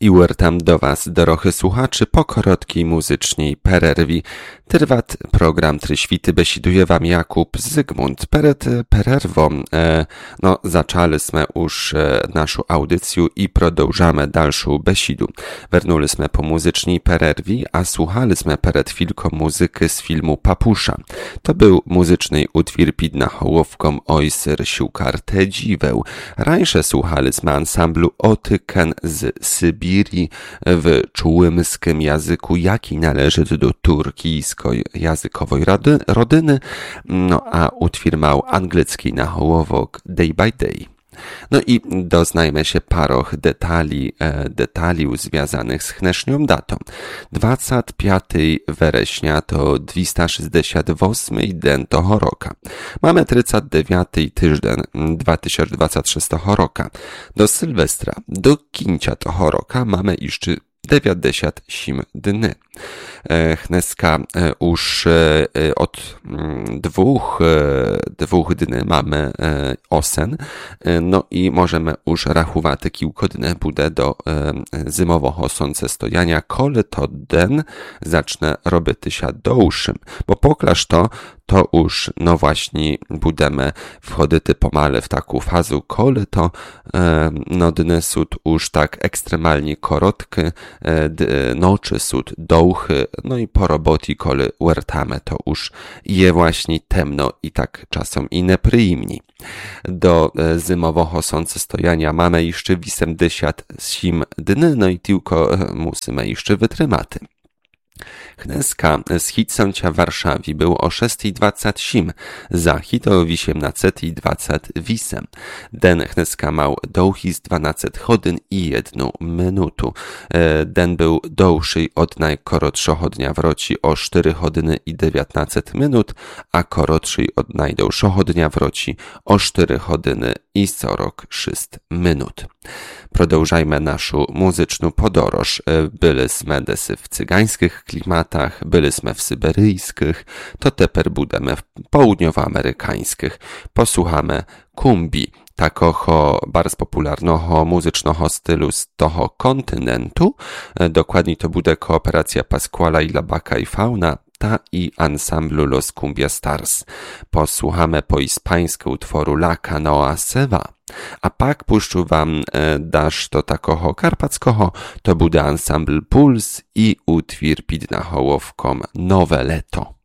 I wrtam do Was, dorochy słuchaczy, po korotkiej muzycznej pererwi. Trwat program Tryświty, besiduje Wam Jakub Zygmunt. Pered pererwą, zaczęliśmy już naszą audycję i продовжamy dalszą besidu. Wernęliśmy po muzycznej pererwi, a słuchaliśmy przed chwilką muzyki z filmu Papusza. To był muzyczny utwór pod nahołowką Ojser siłkarte dziweł. Rańsze słuchaliśmy ansamblu Otyken z Sybirii w czułymskim języku, jaki należy do turkijsko-językowej rodyny, a utwór miał angielski nahołowok Day by Day. I doznajmy się paroch detali związanych z dnesznią datą. 25 września to 268 dzień toho roka. Mamy 39 tydzień 2026 roka. Do Sylwestra, do kińca toho roka mamy jeszcze 97 dni. Dneska już od dwóch dni mamy osen, i możemy już rachować kilka dni bude do zimowego słońcestojania, kole to den zacznę robić się dłuższym, bo poklaż to już właśnie budemy wchodzić pomale w taką fazę, kole to dny są już tak ekstremalnie korotkie, nocy są długie, i po robocie, kole wertamy, to już je właśnie temno i tak czasem i nieprzyjemnie. Do zimowego słońcestojania mamy jeszcze 87 dni, i tylko musimy jeszcze wytrzymać. Dneska zchód sącia w Warszawie był o 6:27, zachód o 18:28. Den dneska miał długi z 12 godzin i 1 minutę. Den był dłuższy od najkorotszego dnia w roci o 4 godziny i 19 minut, a korotszy od najdłuższego dnia w roci o 4 godziny i 46 minut. Продовжajmy naszą muzyczną podróż. Byliśmy w cygańskich klimatach, byliśmy w syberyjskich, to teper budemy w południowoamerykańskich. Posłuchamy kumbi, takiego bardzo popularnego muzycznego stylu z toho kontynentu. Dokładnie to bude kooperacja Pasquala i Labaka i Fauna, i ansamblu Los Cumbia Stars. Posłuchamy po hiszpańsku utworu La Canoa Se Va. A pak puszczu Wam dasz to takiego karpackiego, to bude ansambl Puls i utwór pod nahołowką Nowe Leto.